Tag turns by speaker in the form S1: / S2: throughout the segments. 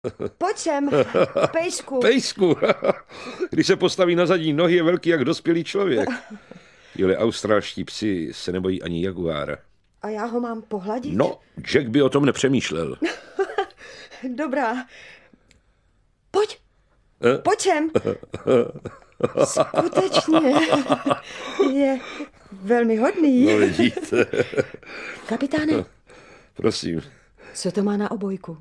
S1: Pojď sem, pejsku.
S2: Pejsku. Když se postaví na zadní nohy, je velký jak dospělý člověk. Jole, australští psi se nebojí ani jaguára.
S1: A já ho mám pohladit?
S2: No, Jack by o tom nepřemýšlel.
S1: Dobrá. Pojď. Pojď sem. Skutečně. Je velmi hodný.
S2: No vidíte.
S1: Kapitáne.
S2: Prosím.
S1: Co to má na obojku?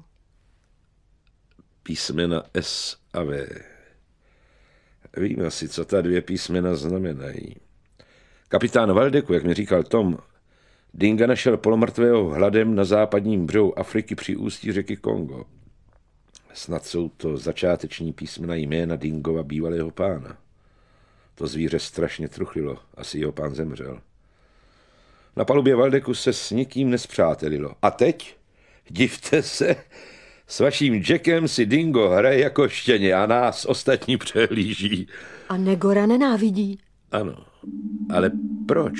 S2: Písmena S a V. Vím asi, co ta dvě písmena znamenají. Kapitán Valdeku, jak mi říkal Tom, Dinga našel polomrtvého hladem na západním břehu Afriky při ústí řeky Kongo. Snad jsou to začáteční písmena jména Dingova bývalého pána. To zvíře strašně truchlilo, asi jeho pán zemřel. Na palubě Valdeku se s nikým nespřátelilo. A teď, divte se, s vaším Jackem si Dingo hraje jako štěně a nás ostatní přehlíží.
S1: A Negora nenávidí.
S2: Ano, ale proč?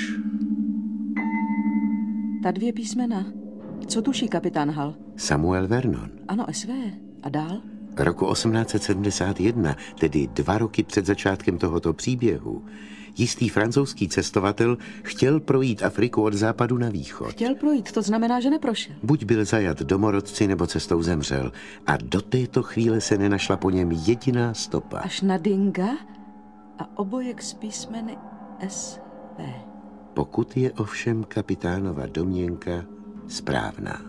S3: Ta dvě písmena. Co tuší kapitán Hall?
S4: Samuel Vernon.
S3: Ano, SV. A dál?
S4: Roku 1871, tedy 2 roky před začátkem tohoto příběhu, jistý francouzský cestovatel chtěl projít Afriku od západu na východ.
S3: Chtěl projít, to znamená, že neprošel.
S4: Buď byl zajat domorodci, nebo cestou zemřel. A do této chvíle se nenašla po něm jediná stopa.
S3: Až na Dinga a obojek s písmeny SV.
S4: Pokud je ovšem kapitánova domněnka správná.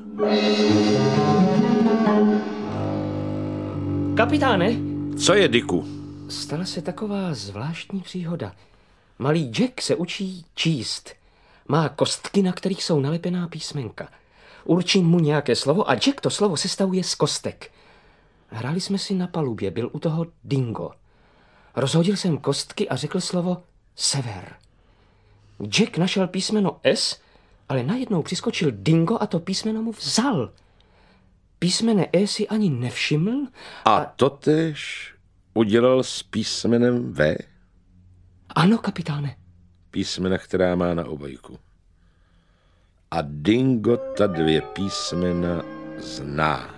S5: Kapitáne,
S2: Co je, Dicku?
S5: stala se taková zvláštní příhoda. Malý Jack se učí číst. Má kostky, na kterých jsou nalepená písmenka. Určím mu nějaké slovo a Jack to slovo sestavuje z kostek. Hráli jsme si na palubě, byl u toho Dingo. Rozhodil jsem kostky a řekl slovo sever. Jack našel písmeno S, ale najednou přiskočil Dingo a to písmeno mu vzal. Písmene E si ani nevšiml.
S2: A totéž udělal s písmenem V?
S5: Ano, kapitáne.
S2: Písmena, která má na obojku. A Dingo ta dvě písmena zná.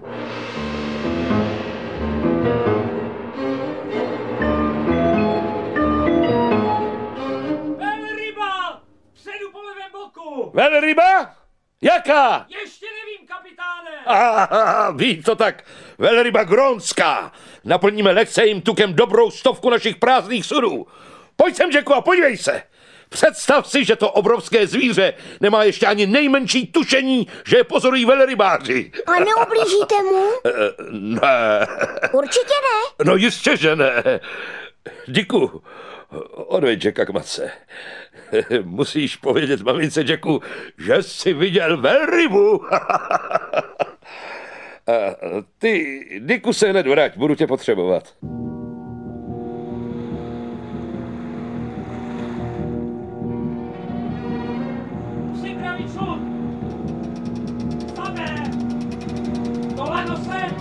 S6: Velryba! Předu po levém boku!
S2: Velryba? Jaká?
S6: Ještě nevím, kapitáne!
S2: Ví to tak. Velryba grónská. Naplníme lekce jim tukem dobrou 100 našich prázdných sudů. Pojď sem, Jacku, a podívej se. Představ si, že to obrovské zvíře nemá ještě ani nejmenší tušení, že je pozorují velrybáři.
S7: A neublížíte mu?
S2: Ne.
S7: Určitě ne.
S2: No jistě, že ne. Dicku, odveď Jacka k matce. Musíš povědět mamince Jacku, že jsi viděl velrybu. Ty, Dicku, se hned vrať, budu tě potřebovat.
S6: Připraví člun! Samé! Koleno sem!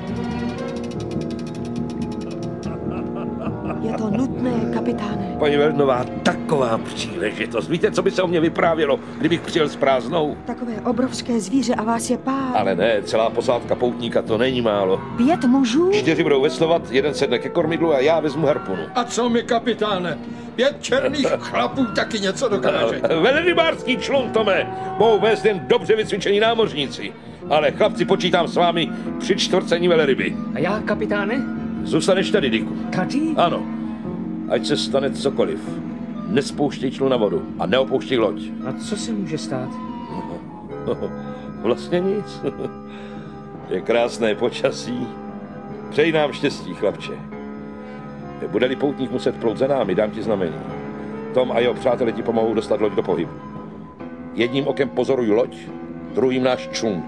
S1: Je to nutné, kapitáne.
S2: Paní Vernová, taková příležitost. Víte, co by se o mě vyprávělo, kdybych přijel s prázdnou?
S1: Takové obrovské zvíře a vás je pár.
S2: Ale ne, celá posádka poutníka, to není málo.
S1: 5 mužů?
S2: 4 budou veslovat, 1 sedne ke kormidlu a já vezmu harpunu.
S8: A co mi, kapitáne? 5 černých chlapů taky něco dokáže.
S2: Velrybářský člun, Tome, mohou vést jen dobře vycvičení námořníci. Ale chlapci, počítám s vámi při čtvrcení velryby.
S5: A já, kapitáne?
S2: Zůstaneš tady, Dicku.
S5: Tady?
S2: Ano, ať se stane cokoliv. Nespouštěj člun na vodu a neopouštěj loď.
S5: A co se může stát?
S2: Vlastně nic. Je krásné počasí. Přeji nám štěstí, chlapče. Bude-li poutník muset plout za námi, dám ti znamení. Tom a jeho přátelé ti pomohou dostat loď do pohybu. Jedním okem pozoruj loď, druhým náš člun.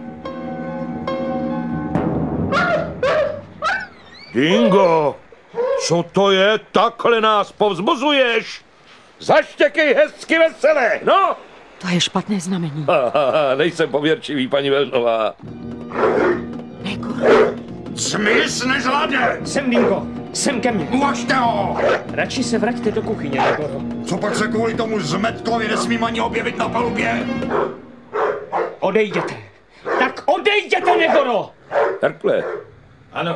S2: Dingo, co to je? Takhle nás povzbuzuješ? Zaštěkej hezky veselé, no!
S1: To je špatné znamení.
S2: Nejsem pověrčivý, paní Velnová.
S1: Negor.
S8: Smys nezvládne!
S5: Sem, Dingo, sem ke mně.
S8: Uvažte ho!
S5: Radši se vraťte do kuchyně, Negoro.
S8: Co pak se kvůli tomu zmetkovi nesmím ani objevit na palubě?
S5: Odejděte. Tak odejděte, Negoro!
S2: Herkule,